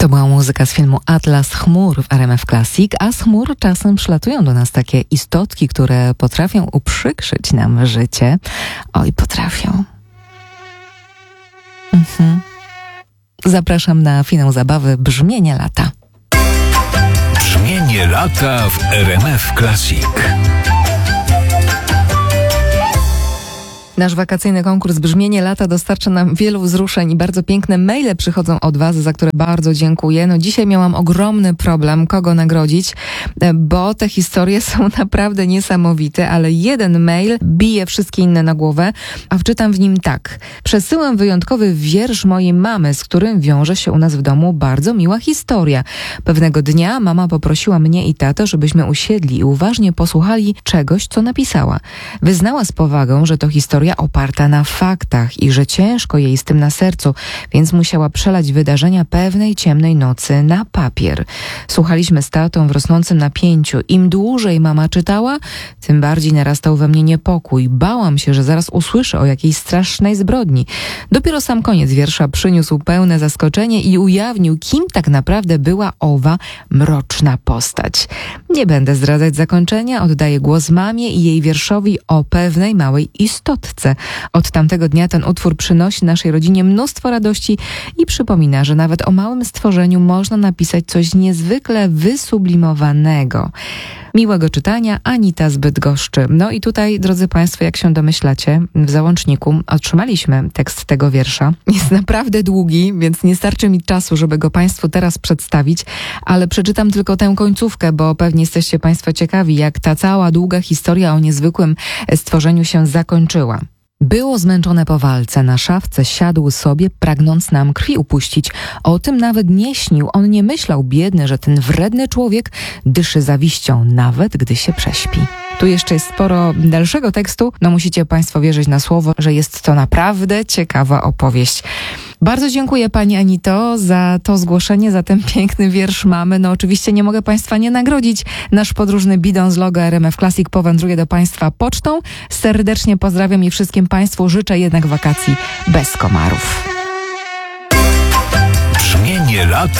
To była muzyka z filmu Atlas chmur w RMF Classic, a z chmur czasem przylatują do nas takie istotki, które potrafią uprzykrzyć nam życie. Oj, potrafią. Zapraszam na finał zabawy Brzmienie lata. Brzmienie lata w RMF Classic. Nasz wakacyjny konkurs Brzmienie lata dostarcza nam wielu wzruszeń i bardzo piękne maile przychodzą od Was, za które bardzo dziękuję. No dzisiaj miałam ogromny problem, kogo nagrodzić, bo te historie są naprawdę niesamowite, ale jeden mail bije wszystkie inne na głowę, a wczytam w nim tak. Przesyłam wyjątkowy wiersz mojej mamy, z którym wiąże się u nas w domu bardzo miła historia. Pewnego dnia mama poprosiła mnie i tatę, żebyśmy usiedli i uważnie posłuchali czegoś, co napisała. Wyznała z powagą, że to historia oparta na faktach i że ciężko jej z tym na sercu, więc musiała przelać wydarzenia pewnej ciemnej nocy na papier. Słuchaliśmy z tatą w rosnącym napięciu. Im dłużej mama czytała, tym bardziej narastał we mnie niepokój. Bałam się, że zaraz usłyszę o jakiejś strasznej zbrodni. Dopiero sam koniec wiersza przyniósł pełne zaskoczenie i ujawnił, kim tak naprawdę była owa mroczna postać. Nie będę zdradzać zakończenia, oddaję głos mamie i jej wierszowi o pewnej małej istotce. Od tamtego dnia ten utwór przynosi naszej rodzinie mnóstwo radości i przypomina, że nawet o małym stworzeniu można napisać coś niezwykle wysublimowanego. Miłego czytania, Anita z Bydgoszczy. No i tutaj, drodzy Państwo, jak się domyślacie, w załączniku otrzymaliśmy tekst tego wiersza. Jest naprawdę długi, więc nie starczy mi czasu, żeby go Państwu teraz przedstawić, ale przeczytam tylko tę końcówkę, bo pewnie jesteście Państwo ciekawi, jak ta cała długa historia o niezwykłym stworzeniu się zakończyła. Było zmęczone po walce, na szafce siadł sobie, pragnąc nam krwi upuścić. O tym nawet nie śnił, on nie myślał, biedny, że ten wredny człowiek dyszy zawiścią, nawet gdy się prześpi. Tu jeszcze jest sporo dalszego tekstu, no musicie Państwo wierzyć na słowo, że jest to naprawdę ciekawa opowieść. Bardzo dziękuję Pani Anito za to zgłoszenie, za ten piękny wiersz mamy. No oczywiście nie mogę Państwa nie nagrodzić. Nasz podróżny bidon z logo RMF Classic powędruje do Państwa pocztą. Serdecznie pozdrawiam i wszystkim Państwu życzę jednak wakacji bez komarów. Brzmienie lata.